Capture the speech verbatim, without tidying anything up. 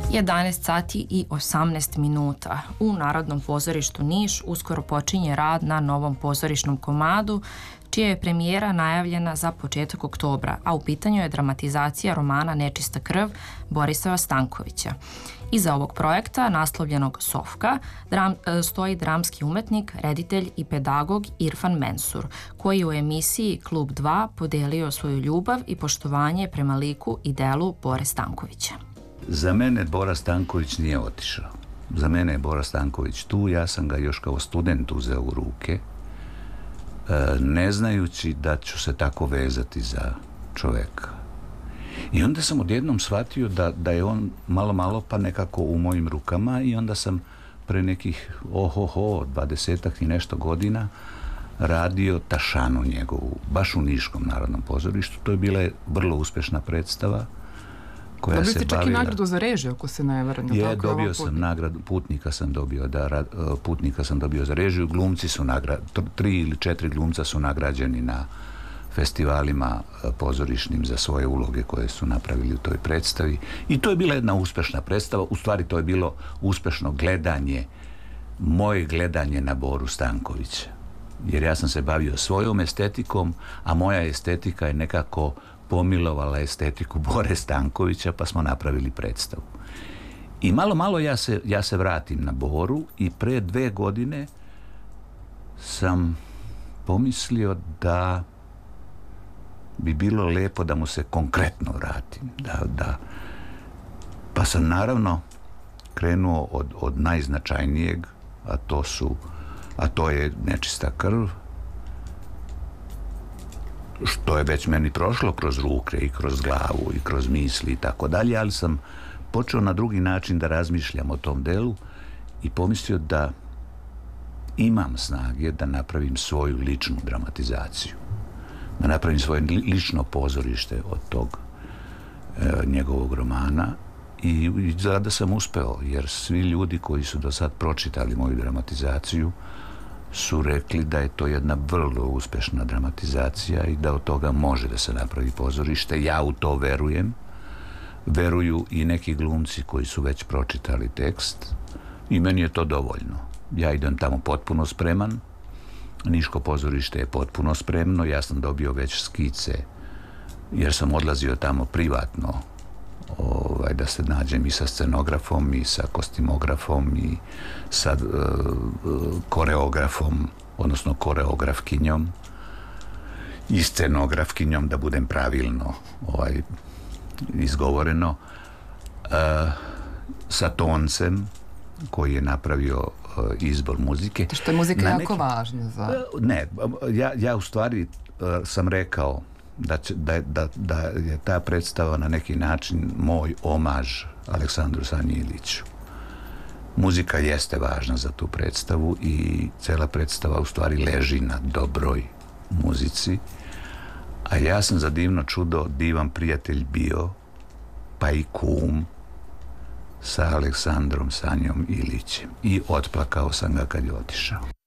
jedanaest sati i osamnaest minuta. U Narodnom pozorištu Niš uskoro počinje rad na novom pozorišnom komadu, čija je premijera najavljena za početak oktobra, a u pitanju je dramatizacija romana Nečista krv Borislava Stankovića. Iza ovog projekta, naslovljenog Sofka, dram, stoji dramski umetnik, reditelj i pedagog Irfan Mensur, koji u emisiji Klub dva podelio svoju ljubav i poštovanje prema liku i delu Bore Stankovića. Za mene Bora Stanković nije otišao. Za mene je Bora Stanković tu, ja sam ga još kao student uzeo u ruke, ne znajući da ću se tako vezati za čoveka. I onda sam odjednom shvatio da, da je on malo malo pa nekako u mojim rukama i onda sam pre nekih ohoho, dvadesetak i nešto godina radio Tašanu njegovu, baš u Niškom Narodnom pozorištu. To je bila vrlo uspešna predstava koja Dobili se ste čak bavila... i nagradu za režiju, ako se ne varam. Je, dobio sam nagradu, putnika sam dobio, da, putnika sam dobio za režiju, glumci su nagrad, tri ili četiri glumca su nagrađeni na festivalima pozorišnim za svoje uloge koje su napravili u toj predstavi. I to je bila jedna uspešna predstava, u stvari to je bilo uspešno gledanje, moje gledanje na Boru Stankovića. Jer ja sam se bavio svojom estetikom, a moja estetika je nekako pomilovala estetiku Bore Stankovića, pa smo napravili predstavu. I malo, malo ja se, ja se vratim na Boru i pre dve godine sam pomislio da bi bilo lepo da mu se konkretno vratim. Da, da. Pa sam naravno krenuo od, od najznačajnijeg, a to su, a to je Nečista krv, što je već meni prošlo kroz ruke i kroz glavu i kroz misli i tako dalje, ali sam počeo na drugi način da razmišljam o tom delu i pomislio da imam snage da napravim svoju ličnu dramatizaciju, da napravim svoje lično pozorište od tog e, njegovog romana i, i zada sam uspeo, jer svi ljudi koji su do sad pročitali moju dramatizaciju su rekli da je to jedna vrlo uspešna dramatizacija i da od toga može da se napravi pozorište. Ja u to verujem. Veruju i neki glumci koji su već pročitali tekst i meni je to dovoljno. Ja idem tamo potpuno spreman. Niško pozorište je potpuno spremno. Ja sam dobio već skice jer sam odlazio tamo privatno ovaj, da se nađem i sa scenografom i sa kostimografom i sa uh, koreografom, odnosno koreografkinjom i scenografkinjom, da budem pravilno ovaj, izgovoreno, uh, sa toncem koji je napravio uh, izbor muzike. To što je muzika Na jako neki... važna za... Ne, ja, ja u stvari uh, sam rekao Da, će, da, da, da je ta predstava na neki način moj omaž Aleksandru Sanji Iliću. Muzika jeste važna za tu predstavu i cela predstava u stvari leži na dobroj muzici, a ja sam za divno čudo divan prijatelj bio, pa i kum sa Aleksandrom Sanjom Ilićem i otplakao sam ga kad je otišao.